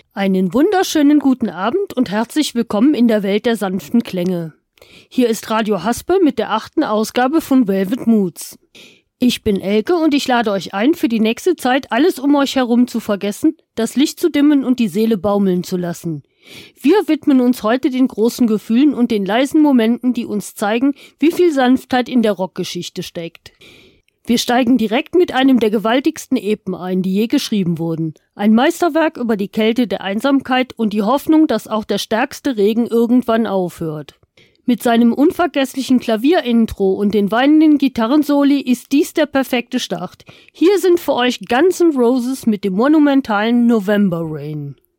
Einen wunderschönen guten Abend und herzlich willkommen in der Welt der sanften Klänge. Hier ist Radio Haspe mit der 8. Ausgabe von Velvet Moods. Ich bin Elke und ich lade euch ein, für die nächste Zeit alles um euch herum zu vergessen, das Licht zu dimmen und die Seele baumeln zu lassen. Wir widmen uns heute den großen Gefühlen und den leisen Momenten, die uns zeigen, wie viel Sanftheit in der Rockgeschichte steckt. Wir steigen direkt mit einem der gewaltigsten Epen ein, die je geschrieben wurden. Ein Meisterwerk über die Kälte der Einsamkeit und die Hoffnung, dass auch der stärkste Regen irgendwann aufhört. Mit seinem unvergesslichen Klavierintro und den weinenden Gitarrensoli ist dies der perfekte Start. Hier sind für euch Guns N' Roses mit dem monumentalen November Rain.